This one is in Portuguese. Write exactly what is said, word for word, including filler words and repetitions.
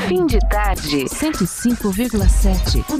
Fim de tarde. cento e cinco vírgula sete.